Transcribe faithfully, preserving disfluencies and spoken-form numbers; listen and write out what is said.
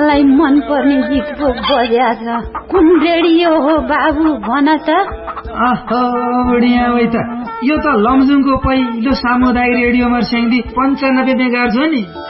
मलाई मन पर्ने गीत पो बज्या छ। कुन रेडियो हो बाबु भन त? अहो बुढिया वै त यो त लमजुङको पहिलो सामुदायिक रेडियो मर्स्याङ्दी पन्चानब्बे मेगाहर्ज हो नि।